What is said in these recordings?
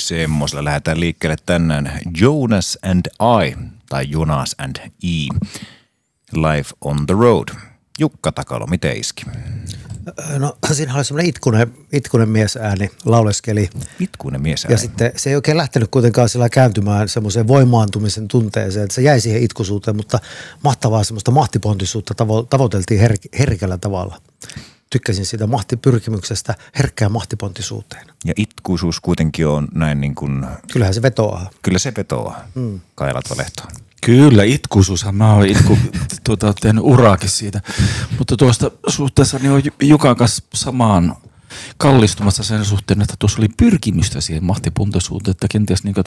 Semmoisella lähdetään liikkeelle tänään. Jonas and I, tai Jonas and E. Life on the road. Jukka Takalo, miten iski? No siinä oli semmoinen itkunen miesääni, lauleskeli. Itkunen miesääni. Ja sitten se ei oikein lähtenyt kuitenkaan sillä kääntymään semmoiseen voimaantumisen tunteeseen, että se jäi siihen itkuisuuteen, mutta mahtavaa semmoista mahtipontisuutta tavoiteltiin herkällä tavalla. Tykkäsin siitä mahtipyrkimyksestä herkkään mahtipontisuuteen. Ja itkuisuus kuitenkin on näin niin kuin... Kyllähän se vetoaa. Kyllä se vetoaa. Kai Latva-Lehto. Kyllä, itkuisuushan. Mä oon tehnyt uraakin siitä. Mutta tuosta suhteessa niin on Jukan kanssa samaan kallistumassa sen suhteen, että tuossa oli pyrkimystä siihen mahtipontisuuteen, että kenties niin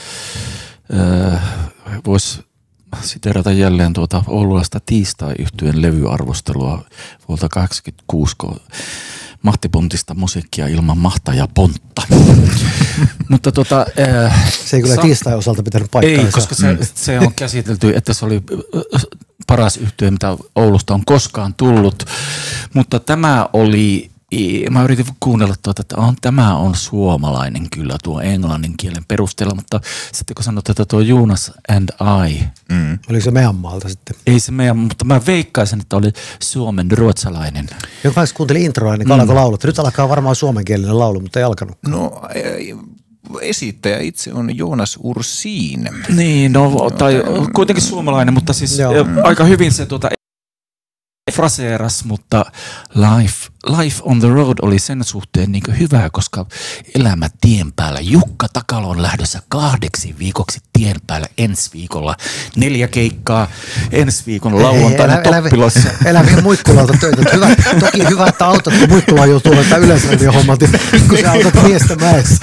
voisi siteerata jälleen oululaista tiistai-yhtyeen levyarvostelua vuolta 1986, kun mahtipontista musiikkia ilman mahta ja pontta. Mutta se ei kyllä tiistai osalta pitänyt paikkaansa. Ei, koska se on käsitelty, että se oli paras yhtye, mitä Oulusta on koskaan tullut. Mutta tämä oli, mä yritin kuunnella että tämä on suomalainen kyllä tuo englannin kielen perusteella, mutta sitten kun sanot, että tuo Jonas and I. Oliko se meidän maalta sitten? Ei se meidän, mutta mä veikkaisin, että oli suomen ruotsalainen. Joka kuuntelin introa, niin alkoi laulaa. Nyt alkaa varmaan suomenkielinen laulu, mutta ei alkanut. No esittäjä itse on Jonas Ursin. Niin, no tai kuitenkin suomalainen, mutta siis aika hyvin se fraseeras, mutta Life on the Road oli sen suhteen niin hyvä, koska elämä tien päällä. Jukka Takalo on lähdössä 2 viikoksi tien päällä ensi viikolla. 4 keikkaa ensi viikon lauantaina Toppilassa. Elä vielä Muikkulalta töitä. Toki hyvä, että autat, kun Muikkula joutuu laittaa yleisradiohommat, kun sä autat miestä mäessä.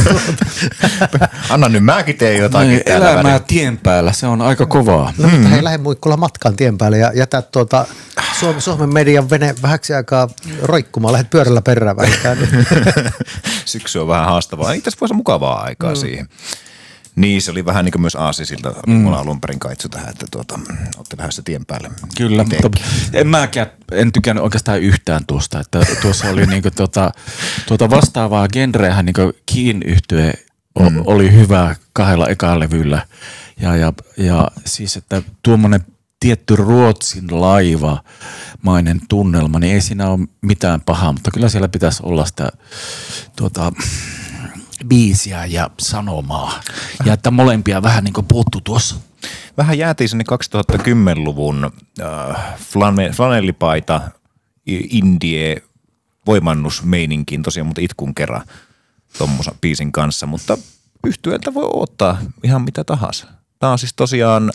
Anna nyt, mäkin teen jotakin. Elämää tien päällä, se on aika kovaa. No mutta hei, lähde Muikkula matkaan tien päälle ja jätä Suomen median vene vähäksi aikaa roikkumaan. Lähdet pyörällä perään vähintään. Syksy on vähän haastavaa. Itse asiassa voisi mukavaa aikaa siihen. Niin, se oli vähän niin kuin myös aasisilta. Mulla alun perin kaitsu tähän, että olette lähdössä tien päälle. Kyllä, mutta en tykännyt oikeastaan yhtään tuosta. Että tuossa oli niinku vastaavaa genreähän niinku Keen-yhtye oli hyvä 2 ekalla levyllä. Ja siis, että tuommoinen tietty Ruotsin laivamainen tunnelma, niin ei siinä ole mitään pahaa, mutta kyllä siellä pitäisi olla sitä biisiä ja sanomaa. Ja että molempia vähän niin kuin puuttuu tuossa. Vähän jäätiin sinne 2010-luvun flanellipaita, indie, voimannusmeininkiin tosiaan, mutta itkun kerran tommosen biisin kanssa, mutta yhtyeeltä voi odottaa ihan mitä tahansa. Tämä on siis tosiaan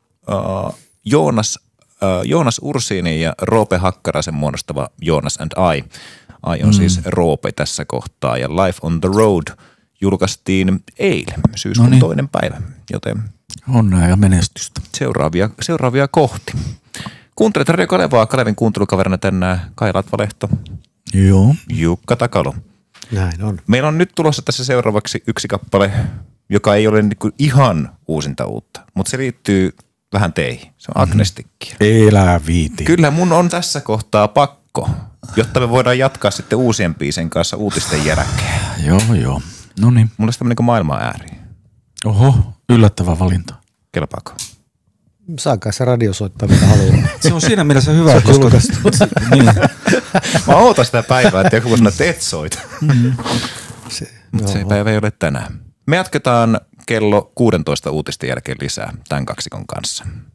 Jonas Ursinin ja Roope Hakkaraisen muodostava Jonas and I. I on siis Roope tässä kohtaa ja Life on the Road julkaistiin eilen, syyskuun 2. päivä, joten onnea ja menestystä. Seuraavia kohti. Kuuntelet Radio Kalevaa, Kalevin kuuntelukaverina tänään Kai Latva-Lehto. Joo. Jukka Takalo. Näin on. Meillä on nyt tulossa tässä seuraavaksi yksi kappale, joka ei ole niinku ihan uusinta uutta, mutta se liittyy vähän teihin. Se on Agnestikki. Elää viiti. Kyllä mun on tässä kohtaa pakko, jotta me voidaan jatkaa sitten uusien biisien kanssa uutisten jälkeen. Joo. No niin. Mulla on tämmöinen kuin maailman ääri. Oho, yllättävä valinta. Kelpaako? Saakaa se radio soittaa mitä haluaa. Se on siinä mielessä hyvä, koska niin. Mä ootan sitä päivää, että joku sanoo, että et soita. Mutta se päivä ei ole tänään. Me jatketaan kello 16 uutisten jälkeen lisää tämän kaksikon kanssa.